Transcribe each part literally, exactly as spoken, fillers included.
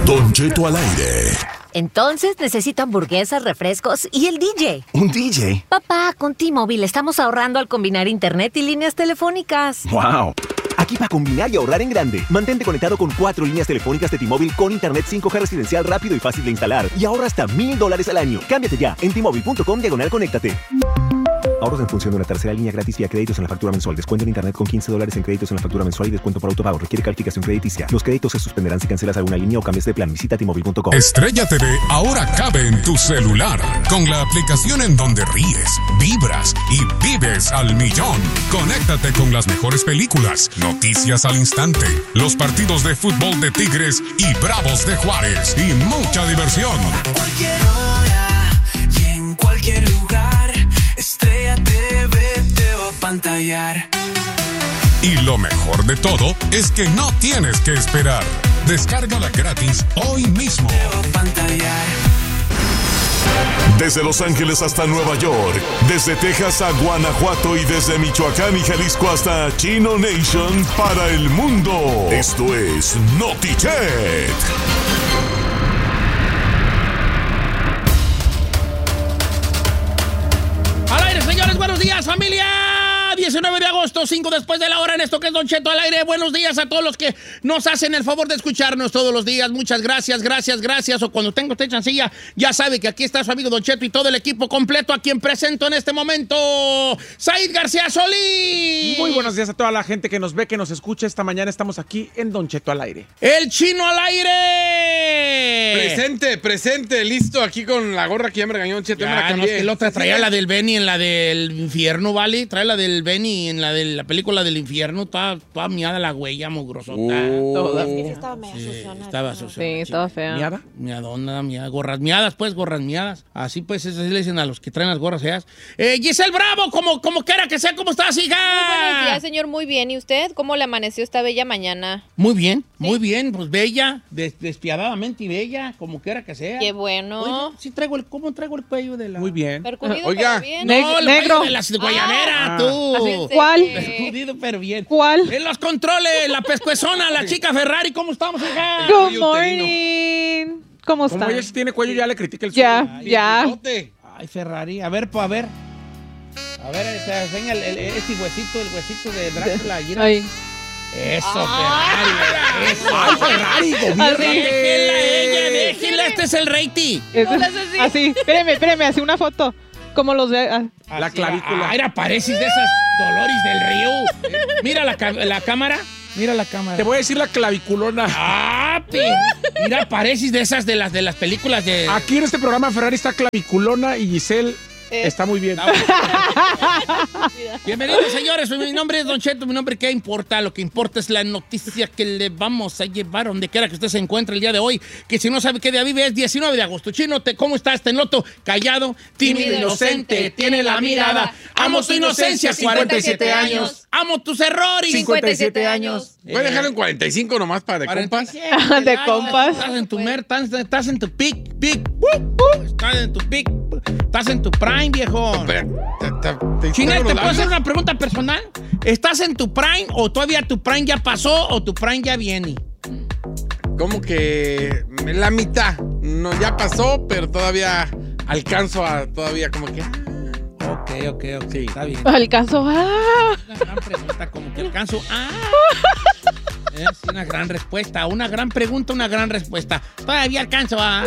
Don Cheto al aire. Entonces necesito hamburguesas, refrescos y el D J. ¿Un D J? Papá, con T-Mobile estamos ahorrando al combinar internet y líneas telefónicas. ¡Wow! Aquí para combinar y ahorrar en grande. Mantente conectado con cuatro líneas telefónicas de T-Mobile con internet cinco G residencial rápido y fácil de instalar. Y ahorra hasta mil dólares al año. Cámbiate ya en T-Mobile punto com diagonal conéctate. Ahorros en función de una tercera línea gratis vía créditos en la factura mensual. Descuento en internet con quince dólares en créditos en la factura mensual y descuento por autopago. Requiere calificación crediticia. Los créditos se suspenderán si cancelas alguna línea o cambias de plan. Visita T Mobile punto com. Estrella T V ahora cabe en tu celular. Con la aplicación en donde ríes, vibras y vives al millón. Conéctate con las mejores películas, noticias al instante, los partidos de fútbol de Tigres y Bravos de Juárez y mucha diversión. A cualquier hora y en cualquier lugar. Estrella T V te va a pantallar. Y lo mejor de todo es que no tienes que esperar. Descárgala gratis hoy mismo. Te va a pantallar. Desde Los Ángeles hasta Nueva York, desde Texas a Guanajuato y desde Michoacán y Jalisco hasta Chino Nation para el mundo. Esto es Notichet. Al aire, señores, buenos días, familia. diecinueve de agosto, cinco después de la hora en esto que es Don Cheto al aire. Buenos días a todos los que nos hacen el favor de escucharnos todos los días. Muchas gracias, gracias, gracias. O cuando tenga usted chancilla, ya sabe que aquí está su amigo Don Cheto y todo el equipo completo a quien presento en este momento, Said García Solís. Muy buenos días a toda la gente que nos ve, que nos escucha. Esta mañana estamos aquí en Don Cheto al aire. El Chino al aire. Presente, presente, listo, aquí con la gorra que ya me regañó Don Cheto. Ya, me la no, cambié. es que el otro traía la del Benny en la del infierno, ¿vale? Trae la del Benny en la de la película del infierno. Toda, toda miada la huella, mugrosota. Oh. Toda. Sí, estaba medio suciona. Estaba suciona. Sí, estaba fea. ¿Miada? Miadona, miada. Gorras miadas, pues, gorras miadas. Así, pues, así le dicen a los que traen las gorras feas. Eh, Giselle Bravo, como, como quiera que sea, ¿cómo estás, hija? Muy buenos días, señor. Muy bien. ¿Y usted? ¿Cómo le amaneció esta bella mañana? Muy bien, muy bien. Pues bella, des- despiadadamente bella, como quiera que sea. Qué bueno. Oiga, sí traigo el, ¿cómo traigo el cuello de la...? Muy bien. Percudido, Oiga. pero bien. No, Ne- el negro. cuello de la guayabera, Ah. tú. Así, ¿Cuál? sí. Percudido, pero bien. ¿Cuál? En los controles, la pescuezona, la chica Ferrari, ¿cómo estamos, hija? Good cuello morning. ¿Cómo Como están? ella sí tiene cuello, ya le critica el suyo. Ya, Ay, ya. bigote. Ay, Ferrari, a ver, pues, a ver. A ver, se enseña el, el, este huesito, el huesito de Drácula. Mira. Ay. Eso, Ferrari. Eso. Ay, Ferrari, Déjela gobiérnate. ella, déjela, este es el rating. Eso- ¿Cómo le haces así? así. Espéreme, espéreme, así una foto. Como los de... ah. La Así, clavícula. Ah, era pareces de esas Dolores del Río. Mira la, ca- la cámara. Mira la cámara. Te voy a decir la claviculona. Ah, pero mira, pareces de esas de las de las películas de. Aquí en este programa Ferrari está claviculona y Giselle Eh. está muy bien. Bienvenidos, señores. Mi nombre es Don Cheto. Mi nombre, ¿qué importa? Lo que importa es la noticia que le vamos a llevar donde quiera que usted se encuentre el día de hoy. Que si no sabe qué día vive, es diecinueve de agosto. Chino, te, ¿cómo estás? Te noto callado, tímido, inocente. Tiene la mirada. Amo tu inocencia, cuarenta y siete años. Amo tus errores, cincuenta y siete años. Voy a dejarlo en cuarenta y cinco nomás para de compas. De compas. Estás en tu mer, estás, estás en tu pic, pic. uh, uh, Estás en tu pic. Estás en tu prime, viejo. Pero, te- te- te- Chinel, los ¿te puedo labios. hacer una pregunta personal? ¿Estás en tu prime o todavía tu prime ya pasó o tu prime ya viene? Como que la mitad. No, ya pasó, pero todavía alcanzo a todavía como que. Ok, ok, ok. Sí. Está bien. Alcanzó. ¡Ah! Una gran pregunta, como que alcanzo. ¡Ah! Es una gran respuesta. Una gran pregunta, una gran respuesta. Todavía alcanzo a.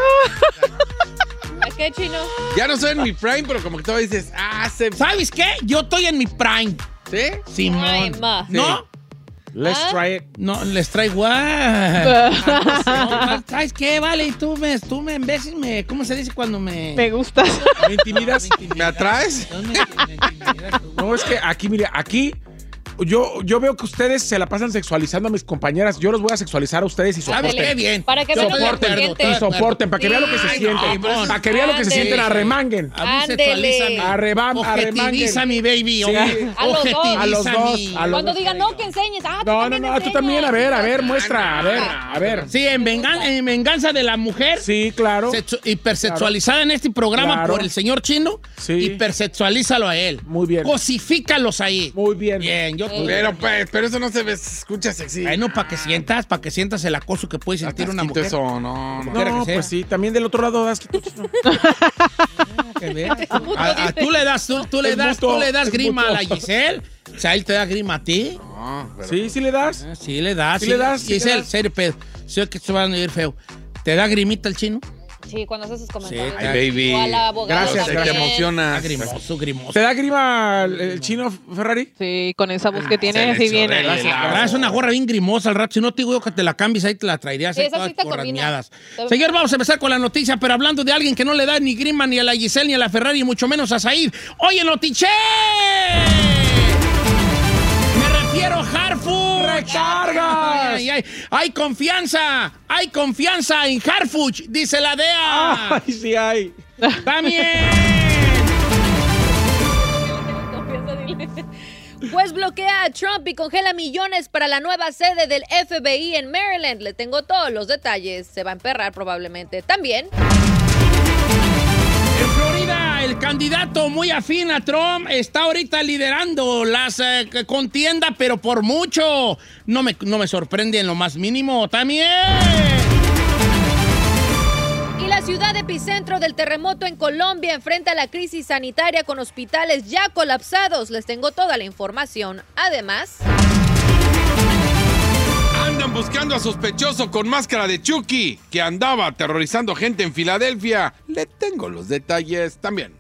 ¿A qué, Chino? Ya no soy en mi prime, pero como que todavía dices, ah, se. ¿Sabes qué? Yo estoy en mi prime. ¿Sí? Simón. Prime. ¿No? Let's Ah. try it. No, les traigo. ah. No, ¿sabes qué? Vale, tú me, tú me, en veces me. ¿Cómo se dice cuando me. Me gustas. ¿Me intimidas? ¿Me atraes? No, me- me intimidas tú. No, es que aquí, mire, aquí yo, yo veo que ustedes se la pasan sexualizando a mis compañeras. Yo los voy a sexualizar a ustedes y ¿Sabes qué? soporten. Bien. Para que vean lo que Soporten, se siente. Y soporten, para que vean lo que se Sí. siente. Ay, no, Para que vean lo que se ándele. sienten, arremanguen. A mí Ándele. sexualízame. Arrebam, Objetiviza arremanguen. mi baby. Sí. oje- A los dos. objetiviza A los dos, mi- a los Cuando dos. digan, no, que enseñes. Ah, tú No, no, también no, tú enseñas. también, a ver, a ver, muestra, a ver, a ver. Sí, en, vengan- en venganza de la mujer. Sí, claro. Sexu- hipersexualizada en este programa Claro. por el señor Chino. Sí. Hipersexualízalo a él. Muy bien. Cosifícalos ahí. Muy bien. Bien, yo Pero, pues, pero eso no se ve, se escucha sexy. Ay, no, para que sientas, para que sientas el acoso que puede sentir una mujer. Eso, no, no. No, pues sí, también del otro lado das quito. Que veas. A- a- Tú le das, tú, tú le Es das, mutuo, tú le das es grima mutuo. a la Giselle. O sea, él te da grima a ti. No, pero- Sí, sí le das. Ah, Sí, le das. Sí le das, sí le Giselle, das. serio pedo. Sé que se van a ir feo. ¿Te da grimita el chino? Sí, cuando hace sus comentarios. Sí, Ay, baby. O a la abogada Gracias, Te también. emocionas. Ah, grimoso, grimoso. ¿Te da grima el, el chino Ferrari? Sí, con esa voz que tiene, se le así viene. chorrea el La verdad es una gorra bien grimosa al rato. Si no te digo que te la cambies, ahí te la traerías. Sí, ahí esa todas sí te combina. corrañadas. Te- Señor, vamos a empezar con la noticia, pero hablando de alguien que no le da ni grima ni a la Giselle ni a la Ferrari, y mucho menos a Said. ¡Oye, Notiche! Me refiero a Harfuch. ¡Recargas! Ay, ay, ay. Hay confianza, hay confianza en Harfuch, dice la D E A. Ay, sí hay. También. Pues bloquea a Trump y congela millones para la nueva sede del F B I en Maryland. Le tengo todos los detalles. Se va a emperrar probablemente. También. En Florida, el candidato muy afín a Trump está ahorita liderando las eh, contienda, pero por mucho. No me, no me sorprende en lo más mínimo. También. Y la ciudad epicentro del terremoto en Colombia enfrenta la crisis sanitaria con hospitales ya colapsados. Les tengo toda la información. Además. Andan buscando a sospechoso con máscara de Chucky que andaba aterrorizando gente en Filadelfia. Le tengo los detalles también.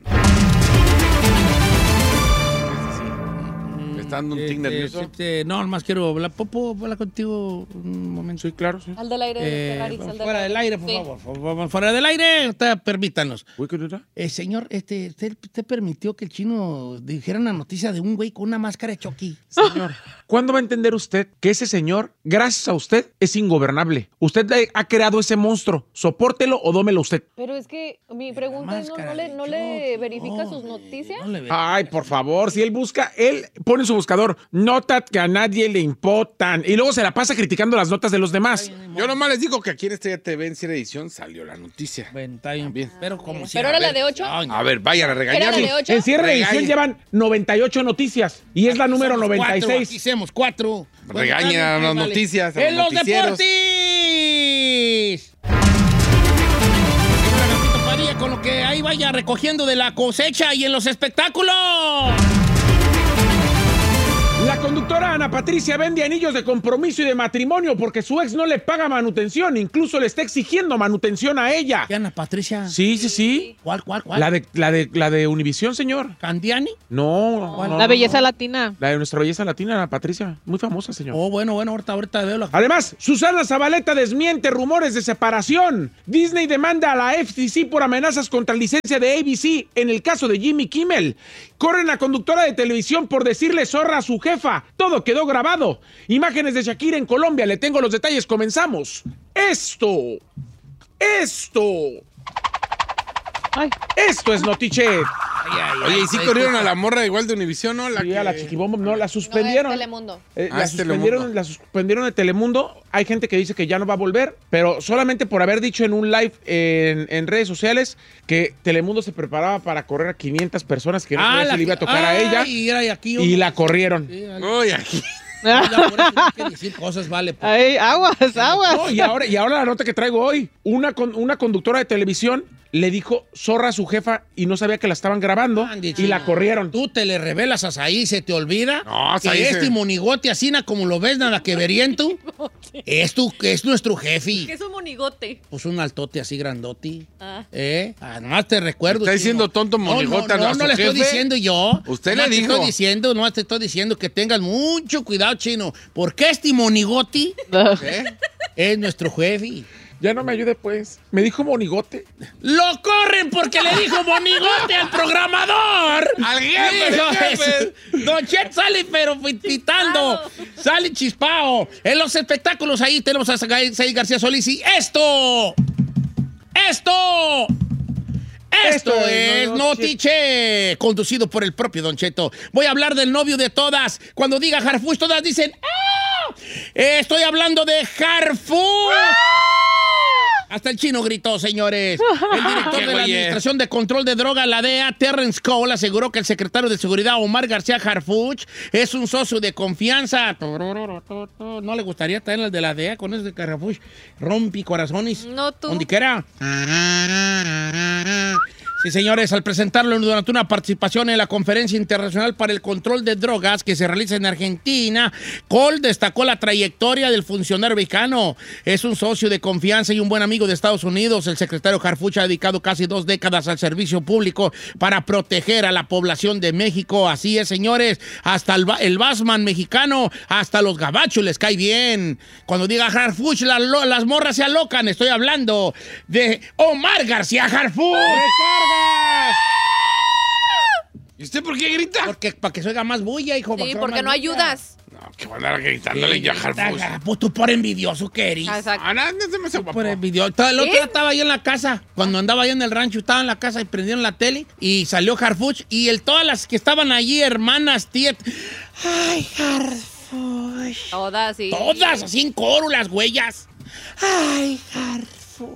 ¿Me está dando un tic Este, nervioso? este, no, nomás quiero hablar. ¿Puedo hablar contigo un momento? Sí, claro, sí. Al del aire, Eh, Ferrari, al del fuera del aire, por Sí. favor. Por favor, fuera del aire, usted, permítanos. Uy, ¿qué era? Eh, señor, este, usted, usted permitió que el chino dijera una noticia de un güey con una máscara de Chucky. Señor, ¿cuándo va a entender usted que ese señor, gracias a usted, es ingobernable? Usted le ha creado ese monstruo. Sopórtelo o dómelo usted. Pero es que mi pregunta es, ¿no, Máscara no le, de no le Chucky, verifica no, sus noticias? no le ve- Ay, por favor, si él busca, él pone en su buscador notas que a nadie le importan y luego se la pasa criticando las notas de los demás. Yo nomás les digo que aquí en Estrella T V en Cine Edición salió la noticia. Bueno, está bien. Bien. Pero como si. ¿Pero a era la ver, de ocho? ay, no. A ver, vayan a ¿Era la regañarme. de ocho? En cierre de edición Regañe. llevan noventa y ocho noticias y es la Aquí número somos noventa y cuatro, seis. Aquí somos cuatro. Regañen está bien, a las pues, dale. noticias, a En los los noticieros. deportes. Señora Gapito Padilla, con lo que ahí vaya recogiendo de la cosecha y en los espectáculos. La conductora Ana Patricia vende anillos de compromiso y de matrimonio porque su ex no le paga manutención, incluso le está exigiendo manutención a ella. ¿Qué, Ana Patricia? Sí, sí, sí. ¿Cuál, cuál, cuál? La de, la de, la de Univisión, señor. ¿Candiani? No, no, La no, belleza no. latina. La de nuestra belleza latina, Ana Patricia. Muy famosa, señor. Oh, bueno, bueno, ahorita, ahorita veo la... Además, Susana Zabaleta desmiente rumores de separación. Disney demanda a la F C C por amenazas contra licencia de A B C en el caso de Jimmy Kimmel. Corren a conductora de televisión por decirle zorra a su jefa. Todo quedó grabado. Imágenes de Shakira en Colombia. Le tengo los detalles. Comenzamos. Esto. Esto. Ay, Esto es Notichet. Ay, ay, Oye, ay, ¿y sí ay, corrieron ay, a la morra igual de Univisión, no? La Sí, que... a la chiquibomba, no, la No, es suspendieron. Telemundo. Eh, Ah, la, es suspendieron, Telemundo. la suspendieron de Telemundo. Hay gente que dice que ya no va a volver, pero solamente por haber dicho en un live en, en redes sociales que Telemundo se preparaba para correr a quinientas personas, que no sabía si le iba a tocar a ella, y, era, y, aquí, y la corrieron. Sí, ay, Uy, aquí. oiga, por eso hay que decir cosas, vale. pues. ay, aguas, aguas. No, y, ahora, y ahora la nota que traigo hoy. Una, con- una conductora de televisión le dijo zorra a su jefa y no sabía que la estaban grabando Andy, y chico. la corrieron. Tú te le revelas a Saí, ¿se te olvida? No, que Saí este se- monigote así, na, como lo ves, nada que veriento, es, tu, es nuestro jefe. ¿Qué es un monigote? Pues un altote así grandote. Ah. ¿Eh? Ah, nomás te recuerdo. ¿Está chino. diciendo tonto monigote No, no, a no, su no le estoy jefe? diciendo yo. Usted Nomás le te dijo. estoy diciendo, no te estoy diciendo que tengas mucho cuidado, chino. Porque este monigote ¿Eh? es nuestro jefe. Ya no me ayude, pues. Me dijo monigote. ¡Lo corren porque le dijo monigote al programador! ¡Al jefe, Hijo al de jefe! su- Don Chet sale pero pitando, sale chispao. En los espectáculos ahí tenemos a Said García Solís y esto, esto, esto Esto es es Notiche, conducido por el propio Don Cheto. Voy a hablar del novio de todas. Cuando diga Harfuch, todas dicen ¡ah! Eh, Estoy hablando de Harfuch. Hasta el chino gritó, señores. El director de la Administración de Control de Drogas, la D E A, Terrence Cole, aseguró que el secretario de Seguridad, Omar García Harfuch, es un socio de confianza. ¿No le gustaría tener el de la D E A con ese de Harfuch? Rompi corazones. No tú. Donde quiera. Sí, señores, al presentarlo durante una participación en la Conferencia Internacional para el Control de Drogas que se realiza en Argentina, Cole destacó la trayectoria del funcionario mexicano. Es un socio de confianza y un buen amigo de Estados Unidos. El secretario Harfuch ha dedicado casi dos décadas al servicio público para proteger a la población de México. Así es, señores, hasta el, el Batman mexicano, hasta los gabachos les cae bien. Cuando diga Harfuch, la, las morras se alocan. Estoy hablando de Omar García Harfuch. ¿Y usted por qué grita? Porque para que se oiga más bulla, hijo. Sí, porque no ayudas. No, que van a andar gritándole Sí, ya a Harfuch. Pues tú por envidioso que eres. Exacto. Ah, no, no se me hace guapo. Por envidioso. El otro ¿Sí? día estaba yo en la casa. Cuando andaba yo en el rancho, estaba en la casa y prendieron la tele y salió Harfuch. Y el, todas las que estaban allí, hermanas, tías. Ay, Harfuch. Todas, sí. Todas, así en coro, las huellas. Ay, Harfuch.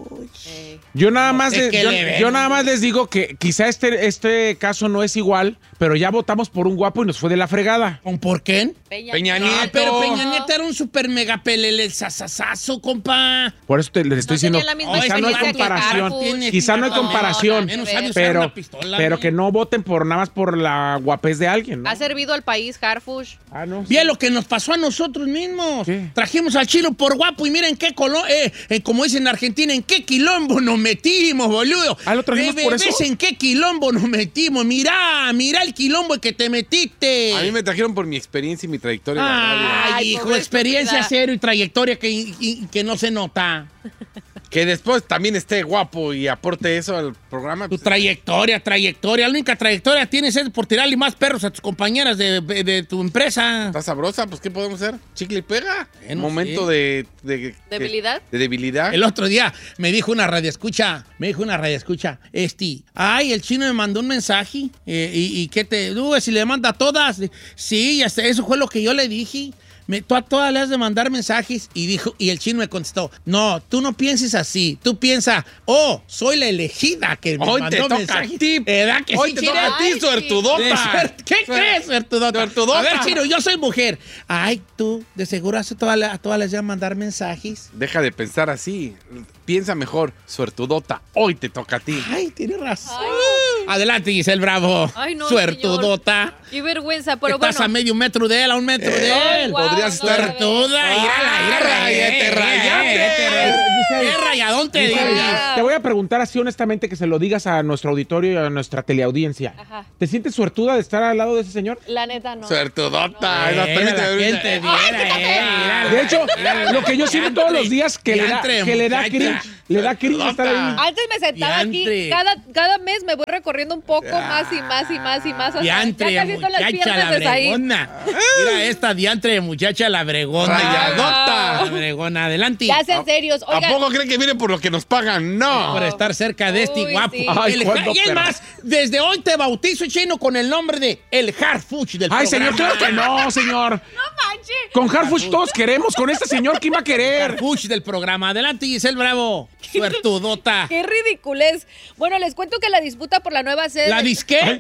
Eh. Yo nada No más sé les, qué yo, le ven. yo nada más les digo que quizá este, este caso no es igual, pero ya votamos por un guapo y nos fue de la fregada. ¿Con por qué? Peña, Peña Nieto. Nieto. Ah, pero Peña Nieto era un super mega pelele sasasazo, compa. Por eso te, les estoy No diciendo, tenía la misma quizá no hay experiencia que comparación, Harfuch. quizá no hay No, comparación, no, no, sabe usar pero, una pistola, pero ¿no? que no voten por nada más por la guapez de alguien, ¿no? Ha servido al país, Harfuch. Ah, no. Bien lo que nos pasó a nosotros mismos. ¿Qué? Trajimos al chilo por guapo y miren qué color, eh, eh, como dicen en Argentina, en qué quilombo nos metimos, boludo. Ah, ¿lo trajimos Ve- por ves eso? en qué quilombo nos metimos. Mirá, mirá el quilombo que te metiste. A mí me trajeron por mi experiencia y mi trayectoria. en la radio. Ay, Ay, hijo, pobre experiencia estúpida. cero y trayectoria que, y- que no se nota. Que después también esté guapo y aporte eso al programa. Tu pues, trayectoria, trayectoria. La única trayectoria que tienes es por tirarle más perros a tus compañeras de, de- de tu empresa. está sabrosa, pues ¿qué podemos hacer? Chicle y pega. Bueno, Momento sí. de, de- ¿Debilidad? De debilidad. El otro día me dijo una radioescucha, me dijo una radioescucha, este, ay, el chino me mandó un mensaje, eh, y, y ¿qué te, uh, si le manda a todas? Sí, ya sé, eso fue lo que yo le dije. Me, tú a todas le has de mandar mensajes y dijo, y el chino me contestó, no, tú no pienses así, tú piensas, oh, soy la elegida que me Hoy mandó te toca a mensajes. ti. ¿Verdad que Hoy sí, te chino? toca a ti, Ay, sí. suertudota. De suerte. ¿Qué crees, suertudota? Suertudota. A ver, chino, yo soy mujer. Ay, tú, de seguro a todas, a todas les vas a mandar mensajes. Deja de pensar así. Piensa mejor, suertudota. Hoy te toca a ti. Ay, tienes razón. Ay. Adelante, Giselle Bravo. Ay, no, Suertudota. Qué vergüenza, pero Estás bueno. a medio metro de él, a un metro de Ay, él. guau, podrías no estar- se ve. Suertuda. Ah, Írala, írala, rayate, eh, rayate. eh, eh, Giselle. Qué rayadón te Giselle, digo. Ah. Te voy a preguntar así honestamente que se lo digas a nuestro auditorio y a nuestra teleaudiencia. Ajá. ¿Te sientes suertuda de estar al lado de ese señor? La neta no. Suertudota. Era Hasta a mí la te- gente viera, eh, mírala. De hecho, lo que yo siento todos los días que le da, Diantre, que le da muchacha. cringe, le da cringe estar ahí. Antes me sentaba Diantre. aquí, cada, cada mes me voy recorriendo un poco más y más y más y más. hasta- Diantre, ya casi siento las muchacha piernas la de Said. bregona. Mira esta diantre, muchacha la bregona. Rayadota. La bregona, adelante. Ya sean serios. ¿A Oigan, poco creen que viene por lo que nos pagan? No. Por estar cerca de este Uy, guapo. sí. Ay, El- cuándo, y es perra. más, desde hoy te bautizo, chino, con el nombre de el Harfuch del Ay, programa. señor, claro que no, señor. no manches. Con Harfuch todos queremos, con este señor, ¿quién va a querer? Harfuch del programa. Adelante, Giselle Bravo. Suertudota. Qué ridiculez. Bueno, les cuento que la disputa por la nueva sede. ¿La del- disqué?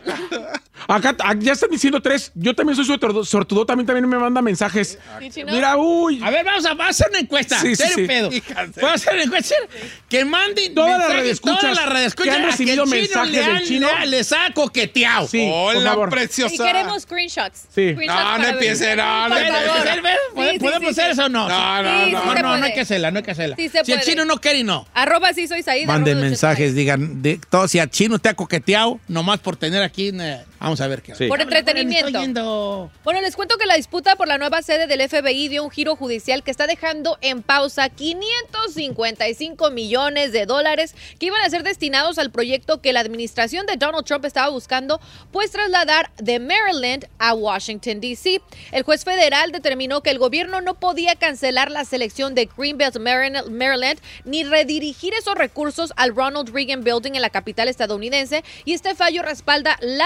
Acá ah, ya están diciendo tres. Yo también soy suertudo, sortudo, también, también me manda mensajes. Sí, chino. Mira, uy. A ver, vamos a, vamos a hacer una encuesta. Sí, sí, Serio sí. pedo. Vamos a hacer una encuesta. Que manden Todas las mensajes, radioescuchas todas las radioescuchas que han a recibido el chino mensajes le del han- chino. le- Les ha coqueteado. Sí, por Hola, favor. preciosa. Y queremos screenshots. Sí. Screenshots No, no para empiece, ver. no, no Por ¿Podemos favor. hacer, ver? Sí, sí, ¿Podemos sí, hacer sí. eso o no? No, no, Sí, no. sí No, se no, no hay puede. que hacerla, no hay que hacerla. Sí se si el puede. chino no quiere, no. Arroba sí soy Said. Manden arroba mensajes, ochenta y digan, de, todo, si a chino te ha coqueteado, nomás por tener aquí, eh, vamos a ver qué. Sí. Por entretenimiento. Estoy yendo. Bueno, les cuento que la disputa por la nueva sede del F B I dio un giro judicial que está dejando en pausa quinientos cincuenta y cinco millones de dólares que iban a ser destinados al proyecto que la administración de Donald Trump estaba buscando, pues trasladar de Maryland a Washington, D C El juez federal determinó que el gobierno no podía cancelar la selección de Greenbelt, Maryland, ni redirigir esos recursos al Ronald Reagan Building en la capital estadounidense, y este fallo respalda la demanda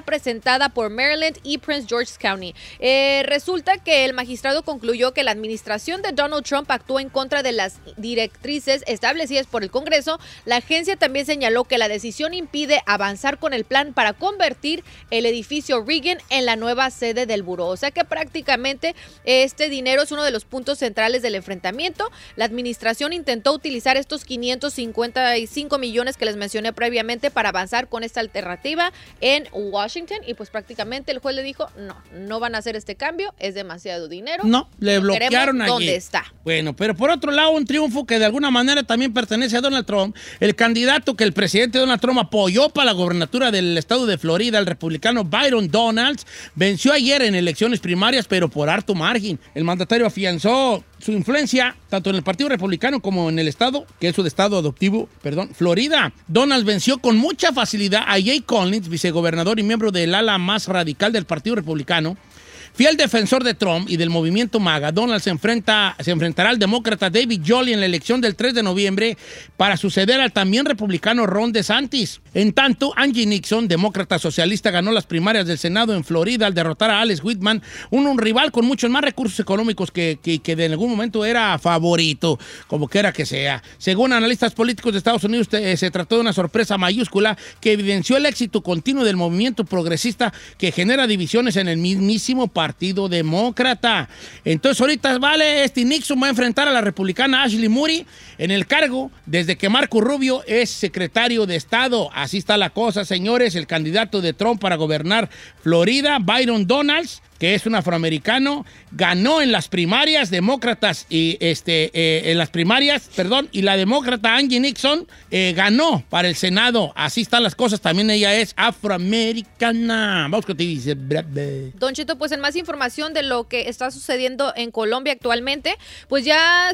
presentada por Maryland y Prince George's County. Eh, resulta que el magistrado concluyó que la administración de Donald Trump actuó en contra de las directrices establecidas por el Congreso. La agencia también señaló que la decisión impide avanzar con el plan para convertir el edificio Reagan en la nueva sede del buró. O sea que prácticamente este dinero es uno de los puntos centrales del enfrentamiento. La administración intentó utilizar estos quinientos cincuenta y cinco millones que les mencioné previamente para avanzar con esta alternativa en Washington y pues prácticamente el juez le dijo no, no van a hacer este cambio, es demasiado dinero. No, le bloquearon allí. ¿Dónde está? Bueno, pero por otro lado un triunfo que de alguna manera también pertenece a Donald Trump. El candidato que el presidente Donald Trump apoyó para la gobernatura del estado de Florida, el republicano Byron Donalds, venció ayer en elecciones primarias, pero por harto margen. El mandatario afianzó su influencia tanto en el Partido Republicano como en el estado, que es su estado adoptivo, perdón, Florida. Donald venció con mucha facilidad a Jay Collins, vicegobernador y miembro del ala más radical del Partido Republicano. Fiel defensor de Trump y del movimiento MAGA, Donald se, enfrenta, se enfrentará al demócrata David Jolly en la elección del tres de noviembre para suceder al también republicano Ron DeSantis. En tanto, Angie Nixon, demócrata socialista, ganó las primarias del Senado en Florida al derrotar a Alex Whitman, un, un rival con muchos más recursos económicos que, que, que de algún momento era favorito, como quiera que sea. Según analistas políticos de Estados Unidos, te, se trató de una sorpresa mayúscula que evidenció el éxito continuo del movimiento progresista que genera divisiones en el mismísimo país. Partido Demócrata. Entonces ahorita, vale, este Nixon va a enfrentar a la republicana Ashley Moody en el cargo desde que Marco Rubio es secretario de Estado. Así está la cosa, señores. El candidato de Trump para gobernar Florida, Byron Donalds, que es un afroamericano, ganó en las primarias demócratas y este eh, en las primarias, perdón, y la demócrata Angie Nixon eh, ganó para el Senado. Así están las cosas. También ella es afroamericana. Vamos con ti, dice. Don Cheto, pues en más información de lo que está sucediendo en Colombia actualmente, pues ya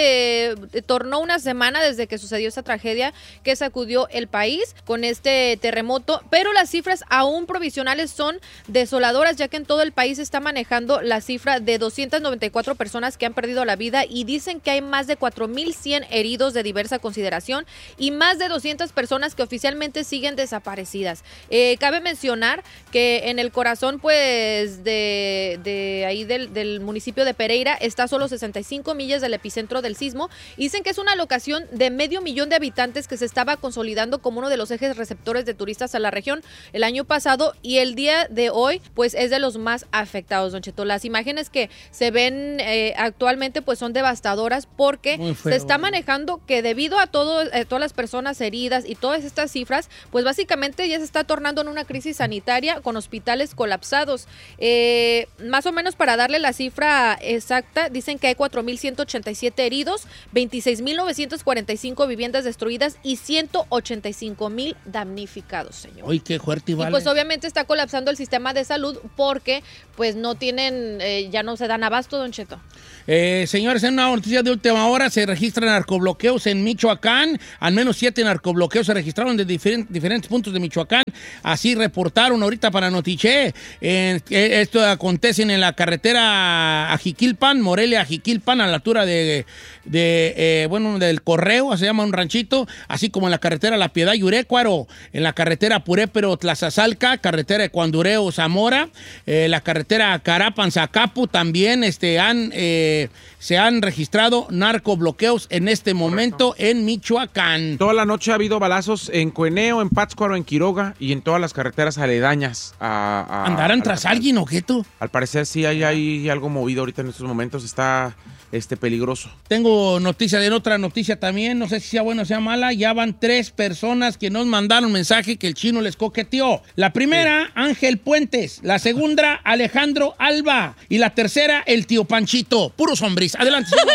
se tornó una semana desde que sucedió esta tragedia que sacudió el país con este terremoto, pero las cifras aún provisionales son desoladoras, ya que en todo el país se está manejando la cifra de doscientas noventa y cuatro personas que han perdido la vida y dicen que hay más de cuatro mil cien heridos de diversa consideración y más de doscientas personas que oficialmente siguen desaparecidas. Eh, cabe mencionar que en el corazón pues de, de ahí del, del municipio de Pereira está a solo sesenta y cinco millas del epicentro del sismo. Dicen que es una locación de medio millón de habitantes que se estaba consolidando como uno de los ejes receptores de turistas a la región el año pasado y el día de hoy pues es de los más afectados, don Cheto. Las imágenes que se ven eh, actualmente pues son devastadoras porque se está manejando que debido a todo, eh, todas las personas heridas y todas estas cifras, pues básicamente ya se está tornando en una crisis sanitaria con hospitales colapsados. Eh, más o menos para darle la cifra exacta, dicen que hay cuatro mil ciento ochenta y siete heridos, veintiséis mil novecientas cuarenta y cinco viviendas destruidas y ciento ochenta y cinco mil damnificados, señor. Uy, qué fuerte, vale. Y pues obviamente está colapsando el sistema de salud porque pues no tienen, eh, ya no se dan abasto, don Cheto. Eh, señores, en una noticia de última hora se registran narcobloqueos en Michoacán. Al menos siete narcobloqueos se registraron de diferentes, diferentes puntos de Michoacán. Así reportaron ahorita para Notiche. Eh, esto acontece en la carretera a Jiquilpan, Morelia a Jiquilpan, a la altura de, de eh, bueno, del Correo, se llama un ranchito, así como en la carretera La Piedad Yurecuaro, en la carretera Purépero Tlazazalca, carretera de Cuandureo Zamora, eh, la carretera Carapan Zacapu también este, han, eh, se han registrado narcobloqueos en este momento. Correcto. En Michoacán. Toda la noche ha habido balazos en Cueneo, en Pátzcuaro, en Quiroga y en todas las carreteras aledañas. A, a, ¿Andarán a tras alguien o qué tú? Al parecer sí hay, hay algo movido ahorita en estos momentos, está este, peligroso. Tengo noticia de otra noticia también, no sé si sea buena o sea mala. Ya van tres personas que nos mandaron mensaje que el chino les coqueteó. La primera, sí. Ángel Puentes. La segunda, Alejandro Alba. Y la tercera, el tío Panchito. Puros hombres. Adelante, señor.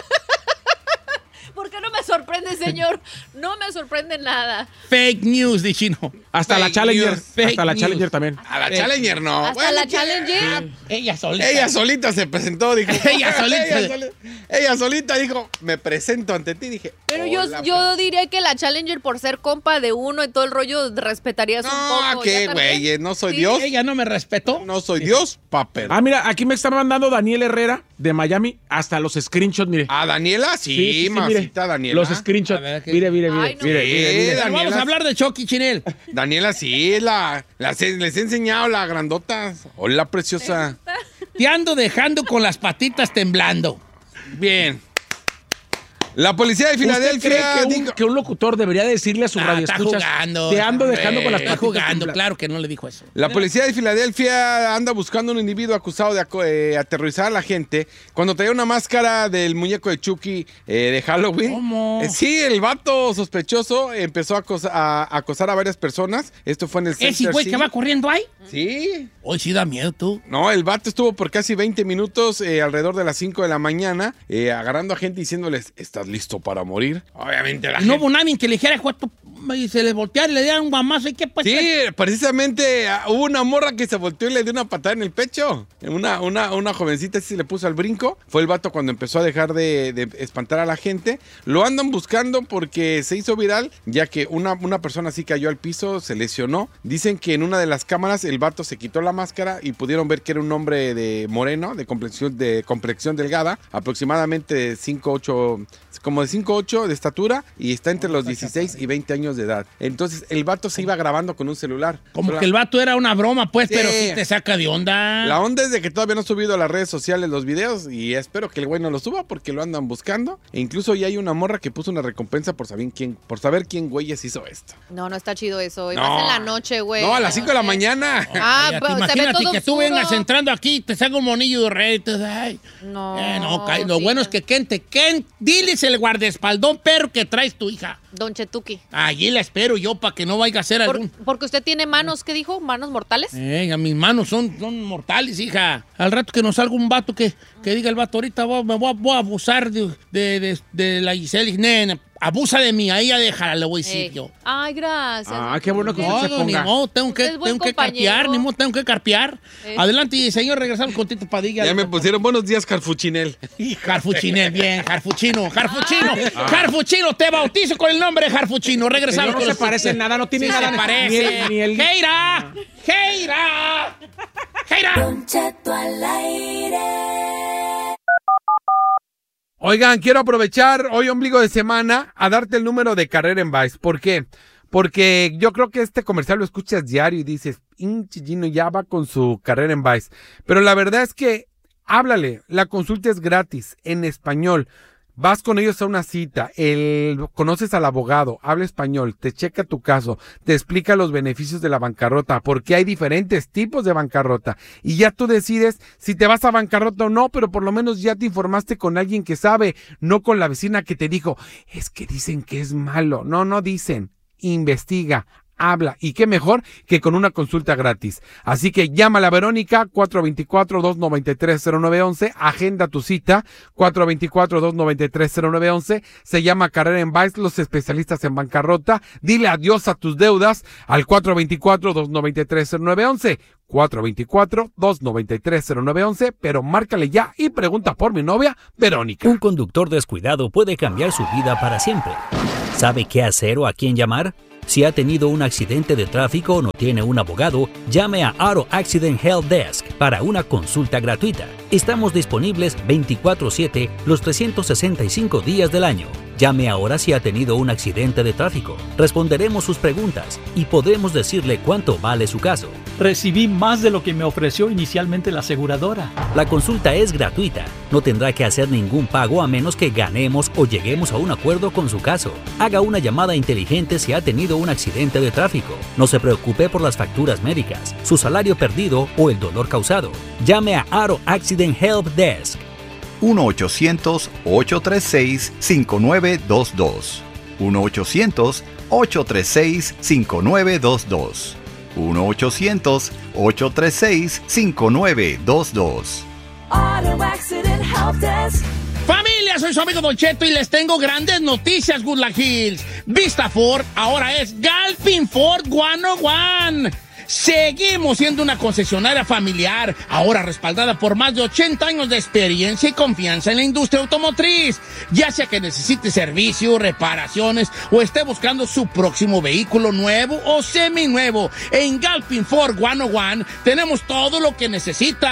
¿Por qué no me sorprende, señor? No me sorprende nada. Fake news, de chino. Hasta Fake la Challenger. News. Hasta la Challenger también. A la Fake. Challenger no. Hasta bueno, la Challenger. Sí. Ella solita. Ella solita se presentó, dijo. ella, solita. ella solita. Ella solita dijo, me presento ante ti. Dije, pero yo, yo diría que la Challenger, por ser compa de uno y todo el rollo, respetarías no, un poco. ¿qué, güey? No soy ¿Sí? Dios. Ella no me respetó. No soy Dios, papel. Ah, mira, aquí me está mandando Daniel Herrera de Miami hasta los screenshots, mire. ¿A Daniela? Sí, sí, sí, sí, mamacita Daniela. Los screenshot. ver, ¿qué? Mire, mire, mire. Ay, no. mire, Sí, mire, mire. Daniela. Vamos a hablar de Chucky, Chinel. Daniela, sí, la, la- les he enseñado la grandota. Hola, preciosa. Te ando dejando con las patitas temblando. Bien. La policía de ¿Usted cree Filadelfia que un, dijo- que un locutor debería decirle a su Ah, radio está escuchas? jugando. Te ando dejando con las Eh, patitas Está jugando, temblando. claro que no le dijo eso. La policía de Filadelfia anda buscando un individuo acusado de aco- eh, aterrorizar a la gente cuando traía una máscara del muñeco de Chucky eh, de Halloween. ¿Cómo? Eh, sí, el vato sospechoso empezó a, acosa- a acosar a varias personas. Esto fue en el ¿Ese Center güey que City. va corriendo ahí? Sí. Hoy sí da miedo, tú. No, el vato estuvo por casi veinte minutos, eh, alrededor de las cinco de la mañana, eh, agarrando a gente y diciéndoles, ¿estás listo para morir? Obviamente la Y no gente... hubo nadie que le dijera, "Juan, tú", y se le volteara y le diera un guamazo. ¿Y qué pues? Sí, precisamente ah, hubo una morra que se volteó y le dio una patada en el pecho. Una, una, una jovencita sí se le puso al brinco. Fue el vato cuando empezó a dejar de, de espantar a la gente. Lo andan buscando porque se hizo viral, ya que una, una persona sí cayó al piso, se lesionó. Dicen que en una de las cámaras el vato se quitó la máscara y pudieron ver que era un hombre de moreno, de complexión, de complexión delgada, aproximadamente cinco ocho, como de cinco ocho de estatura, y está entre los dieciséis y veinte años de edad. Entonces el vato se iba grabando con un celular. Como Sola- que el vato era una broma, pues, Sí. pero sí te saca de onda. La onda es de que todavía no ha subido a las redes sociales los videos y espero que el güey no lo suba porque lo andan buscando. E incluso ya hay una morra que puso una recompensa por saber quién, por saber quién güeyes hizo esto. No, no está chido eso. Y No. más en la noche, güey. No, a las cinco de la mañana. Ah, Ay, pero se ve imagínate todo que tú oscuro. vengas entrando aquí y te salga un monillo de rey. Te, ay. No. Eh, no, ca- lo sí, bueno no. es que Ken, te, Ken, diles el guardaespaldón perro que traes tu hija. Don Chetuki. Allí la espero yo para que no vaya a ser Por- algún... porque usted tiene manos, ¿qué dijo? ¿Manos mortales? Eh, a mis manos son, son mortales, hija. Al rato que nos salga un vato que, que diga el vato, ahorita voy, me voy, a- voy a abusar de, de, de, de la Giselle. Nena, abusa de mí, ahí ya déjala, le voy a decir Ey. yo. Ay, gracias. Ah, qué bueno que usted No, se no, ni ponga. modo, tengo que, Usted es buen tengo que compañero. carpear, ni modo, tengo que carpear. Eh. Adelante, señor, regresamos con Tito Padilla. Ya me pusieron buenos días, Carfuchinel. Jarfuchinel, bien, Jarfuchino, Jarfuchino, Jarfuchino, te bautizo con el nombre de Jarfuchino. Regresamos Señor, no con se los- parece en nada, no tiene Sí nada. se parece. Ni el, ni el- ¡Heira! ¡Heira! ¡Heira! Oigan, quiero aprovechar hoy, ombligo de semana, a darte el número de Carrera en Vice. ¿Por qué? Porque yo creo que este comercial lo escuchas diario y dices, pinche Gino ya va con su Carrera en Vice. Pero la verdad es que háblale, la consulta es gratis, en español. Vas con ellos a una cita, el, conoces al abogado, habla español, te checa tu caso, te explica los beneficios de la bancarrota, porque hay diferentes tipos de bancarrota, y ya tú decides si te vas a bancarrota o no, pero por lo menos ya te informaste con alguien que sabe, no con la vecina que te dijo, es que dicen que es malo. No, no dicen, investiga, habla, y qué mejor que con una consulta gratis. Así que llámala a Verónica, cuatro dos cuatro, dos nueve tres, cero nueve uno uno, agenda tu cita, cuatro dos cuatro, dos nueve tres, cero nueve uno uno, se llama Carrera en Vice, los especialistas en bancarrota. Dile adiós a tus deudas al cuatro dos cuatro, dos nueve tres, cero nueve uno uno, cuatro dos cuatro, dos nueve tres, cero nueve uno uno, pero márcale ya y pregunta por mi novia, Verónica. Un conductor descuidado puede cambiar su vida para siempre. ¿Sabe qué hacer o a quién llamar? Si ha tenido un accidente de tráfico o no tiene un abogado, llame a Auto Accident Help Desk para una consulta gratuita. Estamos disponibles veinticuatro siete los trescientos sesenta y cinco días del año. Llame ahora si ha tenido un accidente de tráfico. Responderemos sus preguntas y podremos decirle cuánto vale su caso. Recibí más de lo que me ofreció inicialmente la aseguradora. La consulta es gratuita. No tendrá que hacer ningún pago a menos que ganemos o lleguemos a un acuerdo con su caso. Haga una llamada inteligente si ha tenido un accidente de tráfico. No se preocupe por las facturas médicas, su salario perdido o el dolor causado. Llame a Auto Accident Help Desk. uno ochocientos, ocho tres seis, cinco nueve dos dos. uno ochocientos, ocho tres seis, cinco nueve dos dos. uno ochocientos, ocho tres seis, cinco nueve dos dos. Familia, soy su amigo Don Cheto y les tengo grandes noticias, Goodland Hills. Vista Ford ahora es Galpin Ford ciento uno. Seguimos siendo una concesionaria familiar, ahora respaldada por más de ochenta años de experiencia y confianza en la industria automotriz. Ya sea que necesite servicio, reparaciones o esté buscando su próximo vehículo nuevo o seminuevo, en Galpin Ford ciento uno tenemos todo lo que necesita.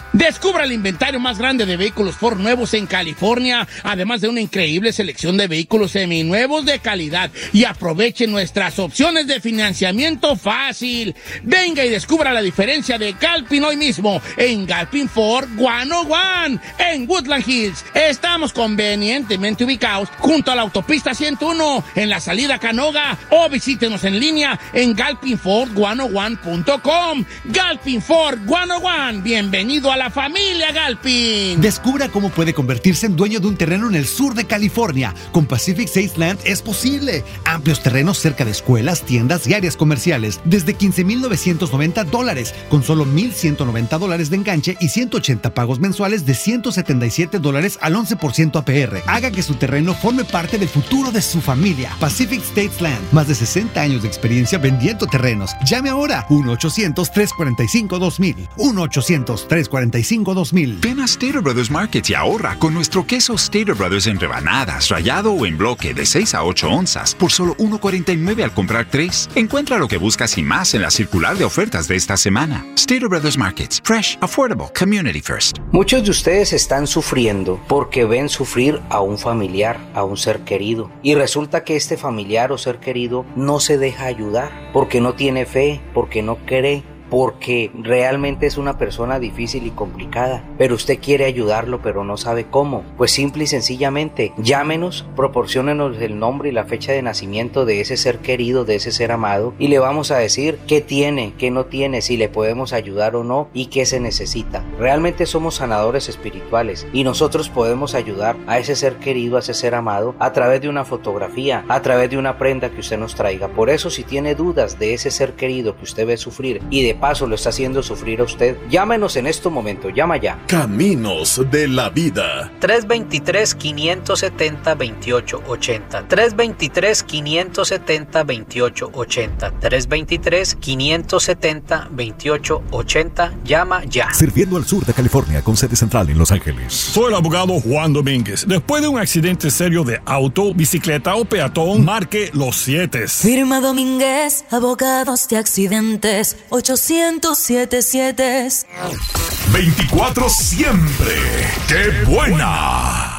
Descubra el inventario más grande de vehículos Ford nuevos en California, además de una increíble selección de vehículos seminuevos de calidad. Y aproveche nuestras opciones de financiamiento fácil. Venga y descubra la diferencia de Galpin hoy mismo en Galpin Ford ciento uno en Woodland Hills. Estamos convenientemente ubicados junto a la autopista ciento uno en la salida Canoga, o visítenos en línea en galpin ford ciento uno punto com. Galpin Ford ciento uno. Bienvenido a la familia Galpin. Descubra cómo puede convertirse en dueño de un terreno en el sur de California. Con Pacific States Land es posible. Amplios terrenos cerca de escuelas, tiendas y áreas comerciales. Desde quince mil novecientos noventa dólares, con solo mil ciento noventa dólares de enganche y ciento ochenta pagos mensuales de ciento setenta y siete dólares al once por ciento A P R. Haga que su terreno forme parte del futuro de su familia. Pacific States Land. Más de sesenta años de experiencia vendiendo terrenos. Llame ahora. uno ochocientos, trescientos cuarenta y cinco, dos mil. uno ochocientos, trescientos cuarenta y cinco, dos mil. Ven a Stater Brothers Market y ahorra con nuestro queso Stater Brothers en rebanadas, rallado o en bloque de seis a ocho onzas por solo uno cuarenta y nueve al comprar tres. Encuentra lo que buscas y más en la circular de ofertas de esta semana. Stater Brothers Markets. Fresh, affordable, community first. Muchos de ustedes están sufriendo porque ven sufrir a un familiar, a un ser querido. Y resulta que este familiar o ser querido no se deja ayudar porque no tiene fe, porque no cree, porque realmente es una persona difícil y complicada, pero usted quiere ayudarlo pero no sabe cómo. Pues simple y sencillamente llámenos, proporciónenos el nombre y la fecha de nacimiento de ese ser querido, de ese ser amado, y le vamos a decir qué tiene, qué no tiene, si le podemos ayudar o no y qué se necesita. Realmente somos sanadores espirituales y nosotros podemos ayudar a ese ser querido, a ese ser amado, a través de una fotografía, a través de una prenda que usted nos traiga. Por eso, si tiene dudas de ese ser querido que usted ve sufrir y de paso lo está haciendo sufrir a usted, llámenos en este momento, llama ya. Caminos de la vida. tres dos tres, cinco siete cero, dos ocho ocho cero. tres dos tres, cinco siete cero, dos ocho ocho cero. tres dos tres, cinco siete cero, dos ocho ocho cero. Llama ya. Sirviendo al sur de California con sede central en Los Ángeles. Soy el abogado Juan Domínguez. Después de un accidente serio de auto, bicicleta o peatón, marque los siete. Firma Domínguez, abogados de accidentes, ochocientos siete siete. veinticuatro siempre. ¡Qué buena!